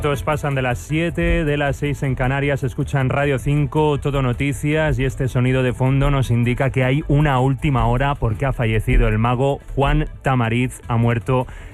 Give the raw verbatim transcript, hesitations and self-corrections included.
Todos pasan de las siete, de las seis en Canarias, escuchan Radio cinco, Todo Noticias, y este sonido de fondo nos indica que hay una última hora porque ha fallecido el mago Juan Tamariz, ha muerto